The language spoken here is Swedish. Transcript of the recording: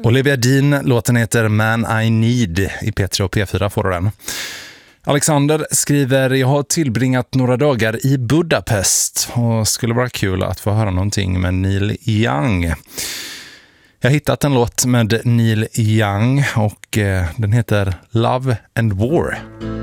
Olivia Dean, låten heter Man I Need. I P3 och P4 får du den. Alexander skriver: jag har tillbringat några dagar i Budapest och skulle vara kul att få höra någonting med Neil Young. Jag har hittat en låt med Neil Young och den heter Love and War.